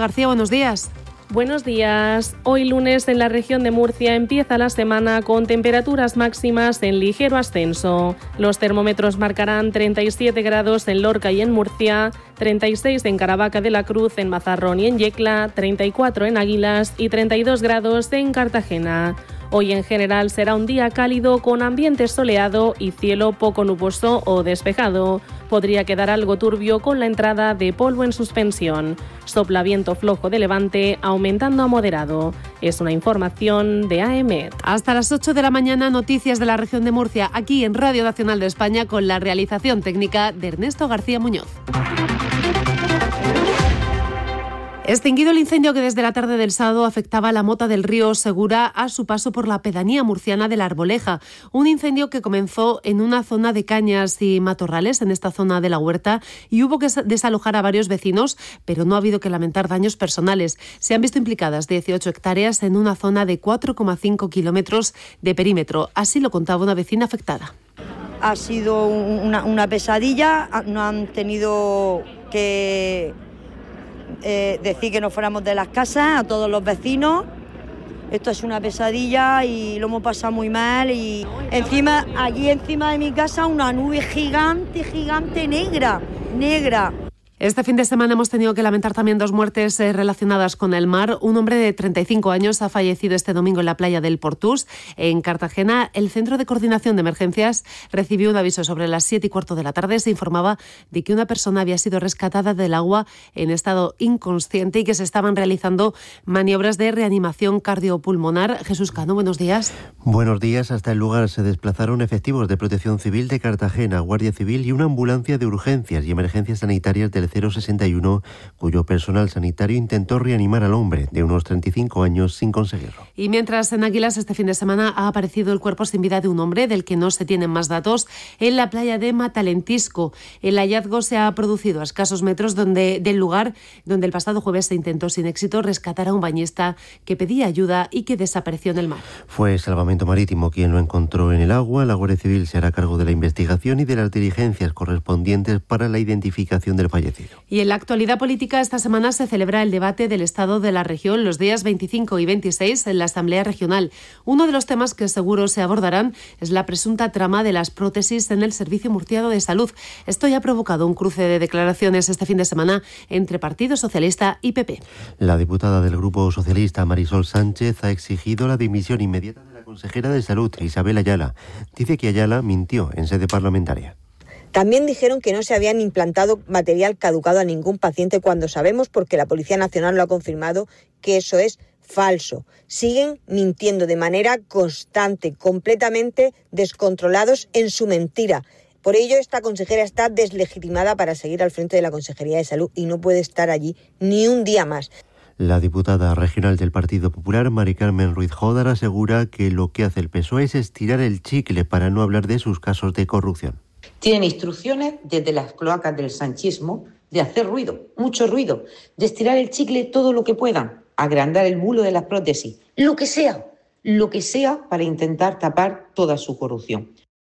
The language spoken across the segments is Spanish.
García, buenos días. Buenos días. Hoy lunes en la región de Murcia empieza la semana con temperaturas máximas en ligero ascenso. Los termómetros marcarán 37 grados en Lorca y en Murcia, 36 en Caravaca de la Cruz, en Mazarrón y en Yecla, 34 en Águilas y 32 grados en Cartagena. Hoy en general será un día cálido con ambiente soleado y cielo poco nuboso o despejado. Podría quedar algo turbio con la entrada de polvo en suspensión. Sopla viento flojo de levante, aumentando a moderado. Es una información de AEMET. Hasta las 8 de la mañana, noticias de la región de Murcia, aquí en Radio Nacional de España, con la realización técnica de Ernesto García Muñoz. Extinguido el incendio que desde la tarde del sábado afectaba a la mota del río Segura a su paso por la pedanía murciana de La Arboleja. Un incendio que comenzó en una zona de cañas y matorrales, en esta zona de la huerta, y hubo que desalojar a varios vecinos, pero no ha habido que lamentar daños personales. Se han visto implicadas 18 hectáreas en una zona de 4,5 kilómetros de perímetro. Así lo contaba una vecina afectada. Ha sido una pesadilla, no han tenido que decir que nos fuéramos de las casas a todos los vecinos. Esto es una pesadilla y lo hemos pasado muy mal. Y aquí encima de mi casa una nube gigante negra. Este fin de semana hemos tenido que lamentar también 2 muertes relacionadas con el mar. Un hombre de 35 años ha fallecido este domingo en la playa del Portús. En Cartagena, el Centro de Coordinación de Emergencias recibió un aviso sobre las 7:15 de la tarde. Se informaba de que una persona había sido rescatada del agua en estado inconsciente y que se estaban realizando maniobras de reanimación cardiopulmonar. Jesús Cano, buenos días. Buenos días. Hasta el lugar se desplazaron efectivos de Protección Civil de Cartagena, Guardia Civil y una ambulancia de urgencias y emergencias sanitarias del 061, cuyo personal sanitario intentó reanimar al hombre de unos 35 años sin conseguirlo. Y mientras en Águilas este fin de semana ha aparecido el cuerpo sin vida de un hombre del que no se tienen más datos en la playa de Matalentisco. El hallazgo se ha producido a escasos metros del lugar donde el pasado jueves se intentó sin éxito rescatar a un bañista que pedía ayuda y que desapareció en el mar. Fue Salvamento Marítimo quien lo encontró en el agua. La Guardia Civil se hará cargo de la investigación y de las diligencias correspondientes para la identificación del fallecido. Y en la actualidad política, esta semana se celebra el debate del Estado de la región los días 25 y 26 en la Asamblea Regional. Uno de los temas que seguro se abordarán es la presunta trama de las prótesis en el Servicio Murciano de Salud. Esto ya ha provocado un cruce de declaraciones este fin de semana entre Partido Socialista y PP. La diputada del Grupo Socialista, Marisol Sánchez, ha exigido la dimisión inmediata de la consejera de Salud, Isabel Ayala. Dice que Ayala mintió en sede parlamentaria. También dijeron que no se habían implantado material caducado a ningún paciente cuando sabemos, porque la Policía Nacional lo ha confirmado, que eso es falso. Siguen mintiendo de manera constante, completamente descontrolados en su mentira. Por ello, esta consejera está deslegitimada para seguir al frente de la Consejería de Salud y no puede estar allí ni un día más. La diputada regional del Partido Popular, Mari Carmen Ruiz Jódar, asegura que lo que hace el PSOE es estirar el chicle para no hablar de sus casos de corrupción. Tienen instrucciones desde las cloacas del sanchismo de hacer ruido, mucho ruido, de estirar el chicle todo lo que puedan, agrandar el bulo de las prótesis, lo que sea para intentar tapar toda su corrupción.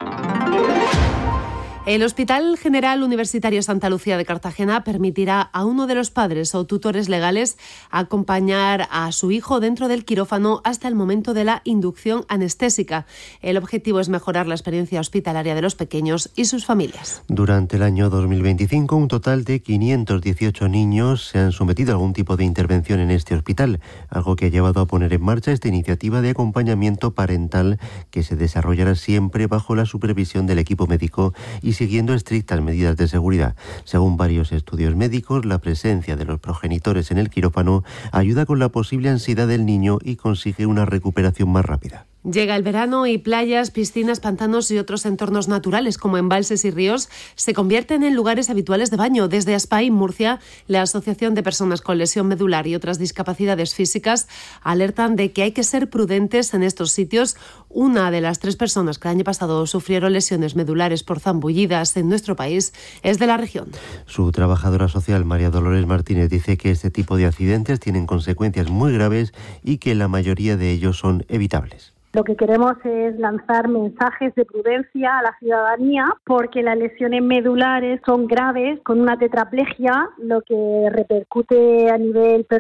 El Hospital General Universitario Santa Lucía de Cartagena permitirá a uno de los padres o tutores legales acompañar a su hijo dentro del quirófano hasta el momento de la inducción anestésica. El objetivo es mejorar la experiencia hospitalaria de los pequeños y sus familias. Durante el año 2025, un total de 518 niños se han sometido a algún tipo de intervención en este hospital, algo que ha llevado a poner en marcha esta iniciativa de acompañamiento parental que se desarrollará siempre bajo la supervisión del equipo médico y siguiendo estrictas medidas de seguridad. Según varios estudios médicos, la presencia de los progenitores en el quirófano ayuda con la posible ansiedad del niño y consigue una recuperación más rápida. Llega el verano y playas, piscinas, pantanos y otros entornos naturales como embalses y ríos se convierten en lugares habituales de baño. Desde ASPAI Murcia, la Asociación de Personas con Lesión Medular y otras discapacidades físicas alertan de que hay que ser prudentes en estos sitios. Una de las 3 personas que el año pasado sufrieron lesiones medulares por zambullidas en nuestro país es de la región. Su trabajadora social, María Dolores Martínez, dice que este tipo de accidentes tienen consecuencias muy graves y que la mayoría de ellos son evitables. Lo que queremos es lanzar mensajes de prudencia a la ciudadanía porque las lesiones medulares son graves con una tetraplegia, lo que repercute a nivel personal